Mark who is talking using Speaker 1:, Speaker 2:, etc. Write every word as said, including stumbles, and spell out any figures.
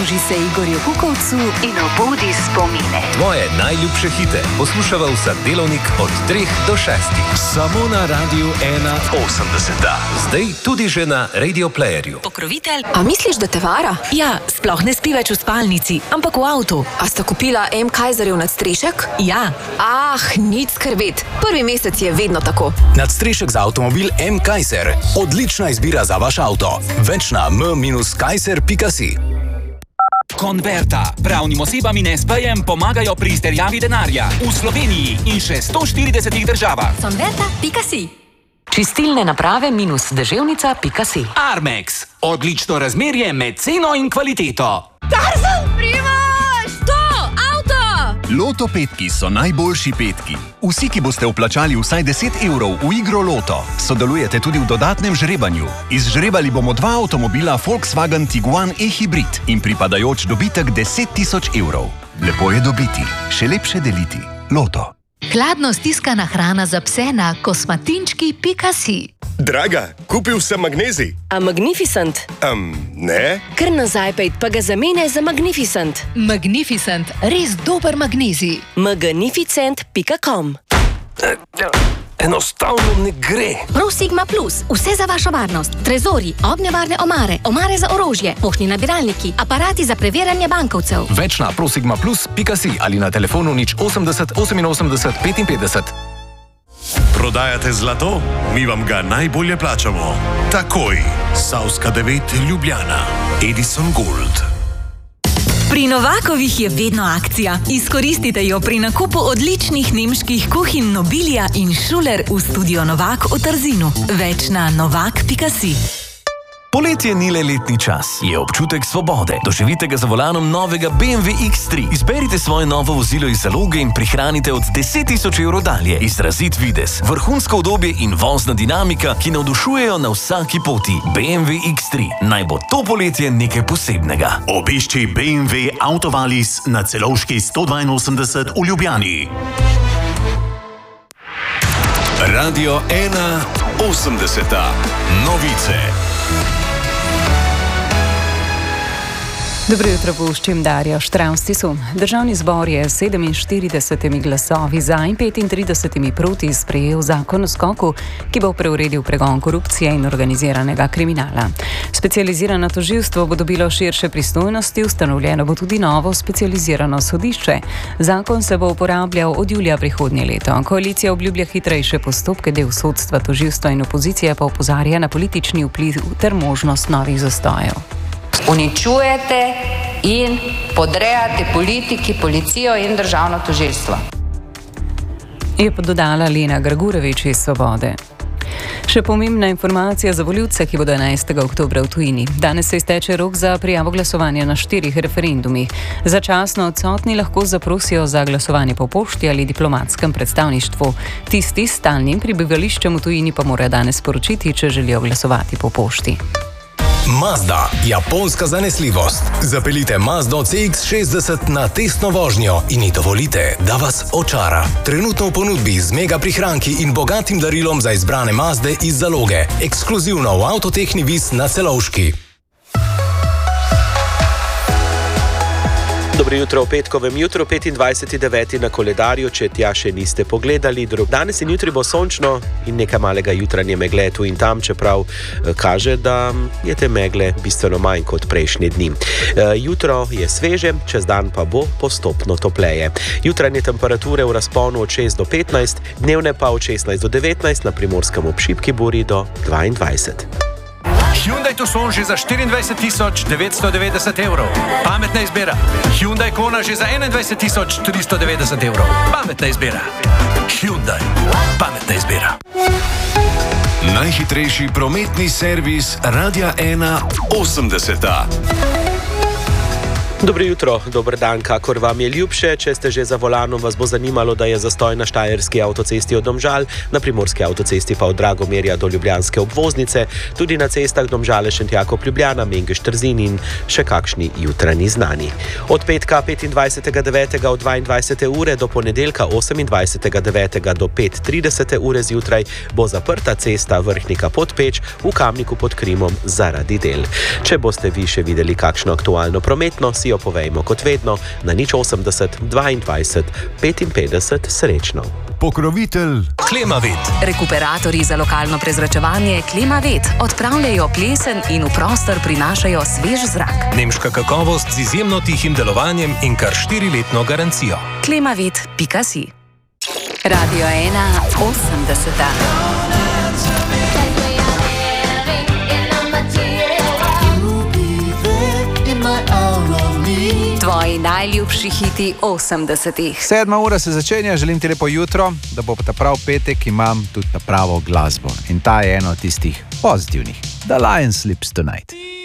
Speaker 1: Pridruži se Igorju Kukovcu in obudi spomine.
Speaker 2: Tvoje najljubše hite poslušava vsak delovnik od treh do šestih. Samo na Radiu ena osemdeset. Zdaj tudi že na Radio Playerju.
Speaker 1: Pokrovitelj. A misliš, da te vara?
Speaker 3: Ja, sploh ne spi več v spalnici, ampak v avtu.
Speaker 1: A sta kupila M. Kaiserjev nadstrešek?
Speaker 3: Ja.
Speaker 1: Ah, nič skrbeti. Prvi mesec je vedno tako.
Speaker 4: Nadstrešek za avtomobil M. Kaiser. Odlična izbira za vaš avto. Več na m dash kaiser pika si.
Speaker 5: Converta. Pravnim osebam in es pejem pomagajo pri izterjavi denarja. V Sloveniji in še sto štiridesetih državah.
Speaker 1: Converta pika si.
Speaker 3: Čistilne naprave minus deževnica pika si.
Speaker 5: Armex. Odlično razmerje med ceno in kvaliteto.
Speaker 1: Tarzan, Primož! To, avto!
Speaker 6: Loto petki so najboljši petki. Vsi, ki boste vplačali vsaj deset evrov v igro Loto, sodelujete tudi v dodatnem žrebanju. Izžrebali bomo dva avtomobila Volkswagen Tiguan e-hybrid in pripadajoč dobitek deset tisoč evrov. Lepo je dobiti, še lepše deliti. Loto.
Speaker 7: Hladno stiskana hrana za pse na kosmatinčki pika si.
Speaker 8: Draga, kupil sem magnezij.
Speaker 9: A Magnificent?
Speaker 8: Um, ne.
Speaker 9: Kar nazaj pejt, pa ga zamene za Magnificent.
Speaker 7: Magnificent, res dober magnezij.
Speaker 9: magnificent pika com.
Speaker 2: Enostavno ne gre.
Speaker 10: ProSigma Plus, vse za vašo varnost. Trezori, ognjevarne omare, omare za orožje, poštni nabiralniki, aparati za preverjanje bankovcev.
Speaker 4: Več na prosigma plus pika si ali na telefonu nič osemdeset oseminosemdeset petinpetdeset.
Speaker 11: Prodajate zlato? Mi vam ga najbolje plačamo. Takoj. Savska devet Ljubljana. Edison Gold.
Speaker 3: Pri Novakovih je vedno akcija. Izkoristite jo pri nakupu odličnih nemških kuhinj Nobilia in Schuler v studio Novak v Trzinu. Več na novak pika si.
Speaker 2: Poletje ni le letni čas, je občutek svobode. Doživite ga za volanom novega B M W X tri. Izberite svoje novo vozilo iz zaloge in prihranite od deset tisoč evrov dalje. Izrazit videz, vrhunsko udobje in vozna dinamika, ki navdušujejo na vsaki poti. B M W X tri. Naj bo to poletje nekaj posebnega.
Speaker 11: Obišči B M W Autovalis na Celovški sto dvainosemdeset v Ljubljani. Radio ena osemdeset. Novice.
Speaker 12: Dobro jutro, voščim Darjo Štravstisu. Državni zbor je s sedeminštiridesetimi glasovi za in petintridesetimi proti sprejel zakon o skoku, ki bo preuredil pregon korupcije in organiziranega kriminala. Specializirano tožilstvo bo dobilo širše pristojnosti, ustanovljeno bo tudi novo specializirano sodišče. Zakon se bo uporabljal od julija prihodnje leto. Koalicija obljublja hitrejše postopke, del sodstva, tožilstva in opozicije pa opozarja na politični vpliv ter možnost novih zastojev.
Speaker 13: Uničujete in podrejate politiki, policijo in državno tožilstvo.
Speaker 12: Je pa dodala Lena Gregurevič iz Svobode. Še pomembna informacija za volivce, ki bodo enajstega oktobra v tujini. Danes se izteče rok za prijavo glasovanja na štirih referendumih. Začasno odsotni lahko zaprosijo za glasovanje po pošti ali diplomatskem predstavništvu. Tisti s stalnim prebivališčem v tujini pa morajo danes sporočiti, če želijo glasovati po pošti.
Speaker 4: Mazda, japonska zanesljivost. Zapeljite Mazdo C X šestdeset na testno vožnjo in ji dovolite, da vas očara. Trenutno v ponudbi z mega prihranki in bogatim darilom za izbrane Mazde iz zaloge. Ekskluzivno v Avtotehni Vis na Celovški.
Speaker 14: Dobro jutro v petkovem jutru, petindvajseti deveti na koledarju, če tja še niste pogledali. Danes in jutri bo sončno in nekaj malega jutranje megle tu in tam, čeprav kaže, da je te megle bistveno manj kot prejšnji dni. Jutro je sveže, čez dan pa bo postopno topleje. Jutranje temperature v razponu od šest do petnajst, dnevne pa od šestnajst do devetnajst, na Primorskem ob šibki buri do dvaindvajset.
Speaker 15: Hyundai Tucson že za štiriindvajset tisoč devetsto devetdeset evrov. Pametna izbira. Hyundai Kona že za enaindvajset tisoč tristo devetdeset evrov. Pametna izbira. Hyundai. Pametna izbira.
Speaker 11: Najhitrejši prometni servis Radia ena osemdeset.
Speaker 14: Dobro jutro, dober dan, kakor vam je ljubše. Če ste že za volanom, vas bo zanimalo, da je zastoj na štajerski avtocesti od Domžal, na primorski avtocesti pa od Dragomerja do ljubljanske obvoznice, tudi na cestah Domžale, Šentjakov, Ljubljana, Mengeš, Trzin in še kakšni jutranji znani. Od petka petindvajsetega devetega od dvaindvajsete ure do ponedeljka osemindvajsetega devetega do pet trideset ure zjutraj bo zaprta cesta Vrhnika Podpeč v Kamniku pod Krimom zaradi del. Če boste vi še videli kakšno aktualno prometno, si jo povejmo kot vedno na nič osemdeset dvaindvajset petinpetdeset srečno.
Speaker 16: Pokrovitelj Klimavet.
Speaker 3: Rekuperatorji za lokalno prezračevanje Klimavet odpravljajo plesen in v prostor prinašajo svež zrak.
Speaker 16: Nemška kakovost z izjemno tihim delovanjem in kar štiriletno garancijo.
Speaker 3: klimavet pika si. Radio ena osemdeseta. Tvoji najljubši hiti osemdesetih.
Speaker 17: Sedma ura se začenja, želim ti lepo jutro, da bo ta prav petek, imam tudi ta pravo glasbo. In ta je ena od tistih pozitivnih. The Lion Sleeps Tonight.